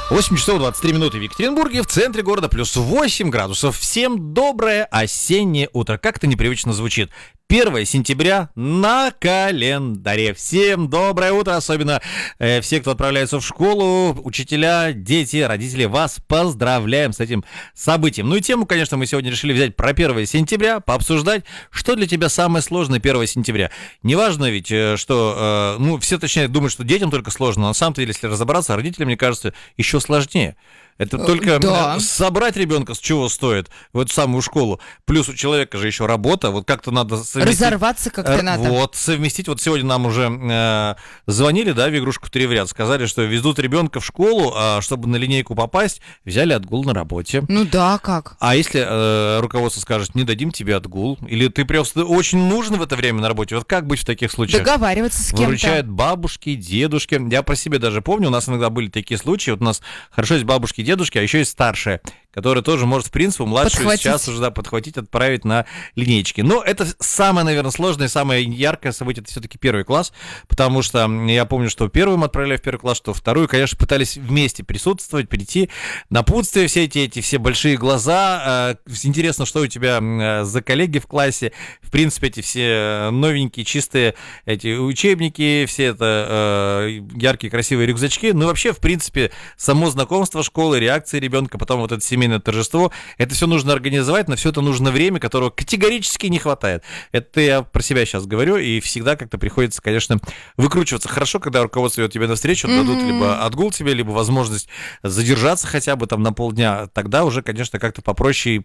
8 часов 23 минуты в Екатеринбурге, в центре города плюс 8 градусов. Всем доброе осеннее утро. Как-то непривычно звучит. 1 сентября на календаре. Всем доброе утро, особенно все, кто отправляется в школу, учителя, дети, родители. Вас поздравляем с этим событием. Ну и тему, конечно, мы сегодня решили взять про 1 сентября, пообсуждать, что для тебя самое сложное 1 сентября. Неважно ведь, что, все точнее думают, что детям только сложно, но на самом деле, если разобраться, родителям, мне кажется, еще сложнее. Это только собрать ребенка с чего стоит в эту самую школу. Плюс у человека же еще работа. Вот как-то надо совместить. Разорваться как-то надо. Вот, совместить. Вот сегодня нам уже звонили, да, в игрушку 3 в ряд. Сказали, что везут ребенка в школу, а чтобы на линейку попасть, взяли отгул на работе. Ну да, как? А если руководство скажет, не дадим тебе отгул, или ты просто очень нужен в это время на работе, вот как быть в таких случаях? Договариваться с кем-то. Выручают бабушки, дедушки. Я про себя даже помню, у нас иногда были такие случаи. Вот у нас хорошо есть бабушки, дедушки, а еще есть старшая, которая тоже может, в принципе, младшую сейчас уже подхватить, отправить на линейки. Но это самое, наверное, сложное, самое яркое событие, это все-таки 1 класс, потому что я помню, что первым отправляли в 1 класс, что вторую, конечно, пытались вместе присутствовать, прийти, напутствие, все эти все большие глаза. Интересно, что у тебя за коллеги в классе, в принципе, эти все новенькие, чистые эти учебники, все это яркие, красивые рюкзачки. Ну, вообще, в принципе, само знакомство школы, реакции ребенка, потом вот это семейное торжество, это все нужно организовать, на все это нужно время, которого категорически не хватает. Это я про себя сейчас говорю, и всегда как-то приходится, конечно, выкручиваться. Хорошо, когда руководство идет тебе навстречу, дадут либо отгул тебе, либо возможность задержаться хотя бы там на полдня, тогда уже, конечно, как-то попроще и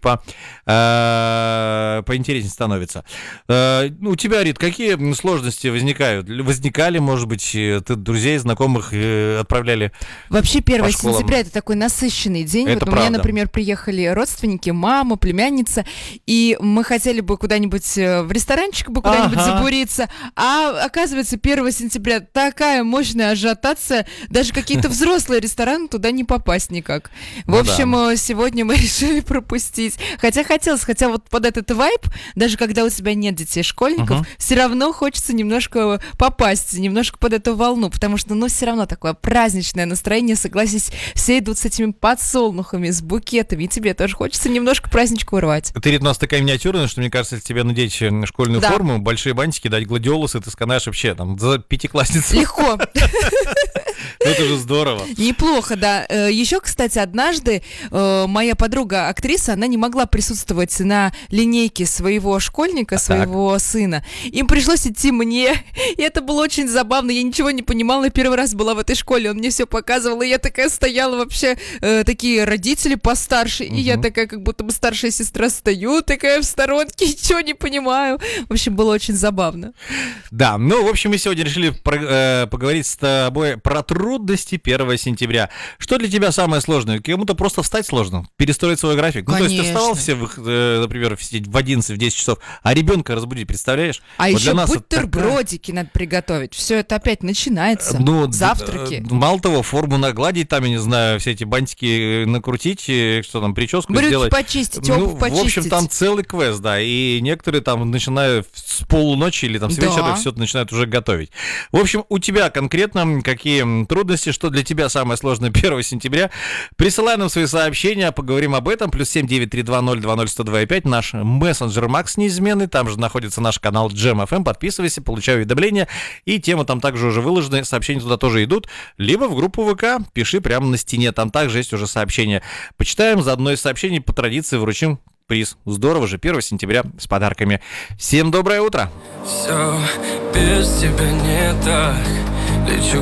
поинтереснее становится. У тебя, Рит, какие сложности возникали, может быть, ты друзей, знакомых отправляли? Вообще 1 сентября это такой насыщенный день. Это вот у меня, например, приехали родственники, мама, племянница, и мы хотели бы куда-нибудь в ресторанчик бы куда-нибудь забуриться, а оказывается 1 сентября такая мощная ажиотация, даже какие-то взрослые рестораны туда не попасть никак. В общем, сегодня мы решили пропустить. Хотя вот под этот вайб, даже когда у тебя нет детей, школьников, все равно хочется немножко попасть, немножко под эту волну, потому что, все равно такое праздничное настроение, согласись, все идут с этими подсолнухами, с букетами, и тебе тоже хочется немножко праздничку урвать. Ты, Рит, у нас такая миниатюрная, что, мне кажется, если тебе надеть школьную форму, большие бантики, дать гладиолусы, ты сканаешь вообще там за 5-классницу. Легко. Это же здорово. Неплохо, да. Еще, кстати, однажды моя подруга, актриса, она не могла присутствовать на линейке своего школьника, своего сына. Им пришлось идти мне, и это было очень забавно. Я ничего не понимала, первый раз была в этой школе, он мне все показывал, и я такая стояла вообще, такие родители постарше, и я такая, как будто бы старшая сестра, стою такая в сторонке, ничего не понимаю. В общем, было очень забавно. Да, в общем, мы сегодня решили поговорить с тобой про трудности 1 сентября. Что для тебя самое сложное? Кому-то просто встать сложно, перестроить свой график. Конечно. То есть ты вставал например, в 11, в 10 часов, а ребенка разбудить, представляешь? А вот еще бутербродики надо приготовить. Все это опять начинается. Завтраки. Мало того, форму нагладить, там, я не знаю, все эти бантики накрутить, что там, прическу брюки сделать. Почистить, обувь почистить. В общем, там целый квест, да. И некоторые там, начиная с полуночи или там с вечера, все это начинают уже готовить. В общем, у тебя конкретно какие трудности, что для тебя самое сложное 1 сентября? Присылай нам свои сообщения, поговорим об этом. +7 932 020 102,5. Наш мессенджер Макс неизменный. Там же находится наш канал Jam FM. Подписывайся, получай уведомления. И темы там также уже выложены. Сообщения туда тоже идут. Либо в группу ВК пиши прямо на стене. Там также есть уже сообщения. Почитаем. За одно из сообщений по традиции вручим приз. Здорово же, 1 сентября с подарками. Всем доброе утро. Все без тебя не так. Лечу